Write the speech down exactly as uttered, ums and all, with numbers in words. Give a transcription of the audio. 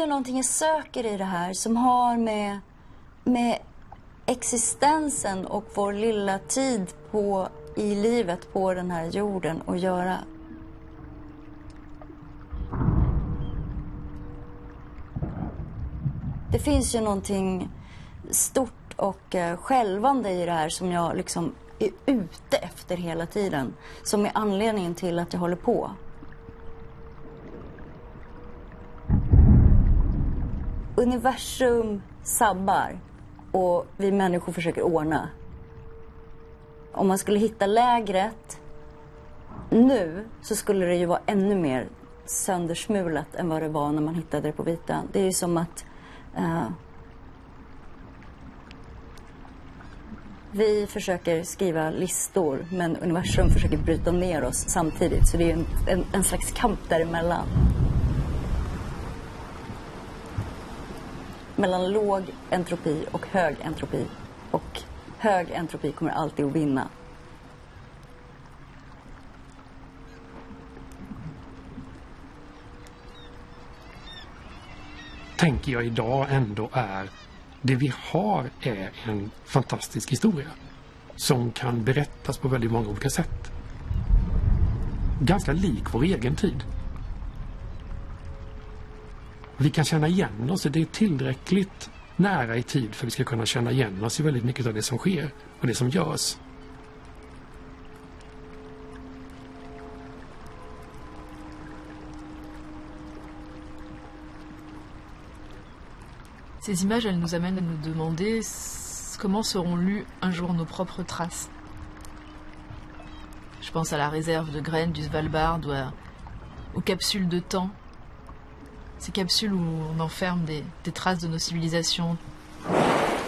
ju någonting jag söker i det här som har med, med existensen och vår lilla tid på, i livet på den här jorden att göra. Det finns ju någonting stort och uh, självande i det här som jag liksom är ute efter hela tiden. Som är anledningen till att jag håller på. Universum sabbar och vi människor försöker ordna. Om man skulle hitta lägret nu så skulle det ju vara ännu mer söndersmulat än vad det var när man hittade det på Vitan. Det är ju som att uh, vi försöker skriva listor men universum försöker bryta ner oss samtidigt. Så det är en, en, en slags kamp däremellan. Mellan låg entropi och hög entropi. Och hög entropi kommer alltid att vinna. Tänker jag idag ändå är det vi har är en fantastisk historia som kan berättas på väldigt många olika sätt. Ganska lik vår egen tid. Vi kan känna igen oss, det är tillräckligt nära i tid för att vi ska kunna känna igen oss i väldigt mycket av det som sker och det som görs. Ces images, elles nous amènent à nous demander comment seront lues un jour nos propres traces. Je pense à la réserve de graines du Svalbard ou à, aux capsules de temps. Ces capsules où on enferme des, des traces de nos civilisations